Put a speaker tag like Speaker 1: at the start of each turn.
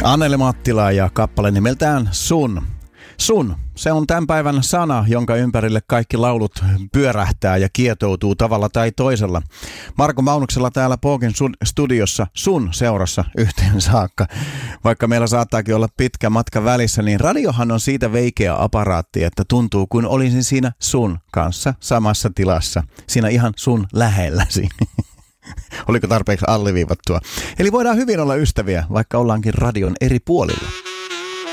Speaker 1: Anneli Mattila ja kappale nimeltään Sun. Sun, se on tämän päivän sana, jonka ympärille kaikki laulut pyörähtää ja kietoutuu tavalla tai toisella. Marko Maunuksella täällä Pookin studiossa sun seurassa yhteen saakka. Vaikka meillä saattaakin olla pitkä matka välissä, niin radiohan on siitä veikeä aparaatti, että tuntuu kuin olisin siinä sun kanssa samassa tilassa. Siinä ihan sun lähelläsi. Oliko tarpeeksi alliviivattua? Eli voidaan hyvin olla ystäviä, vaikka ollaankin radion eri puolilla.